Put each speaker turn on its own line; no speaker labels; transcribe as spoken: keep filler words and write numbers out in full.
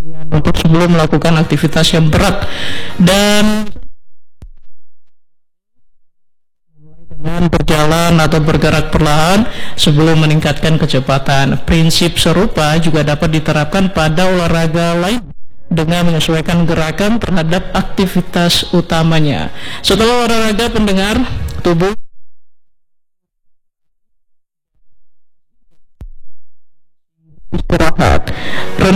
untuk sebelum melakukan aktivitas yang berat, dan dengan berjalan atau bergerak perlahan sebelum meningkatkan kecepatan. Prinsip serupa juga dapat diterapkan pada olahraga lain dengan menyesuaikan gerakan terhadap aktivitas utamanya. Setelah olahraga, pendengar, tubuh istirahat.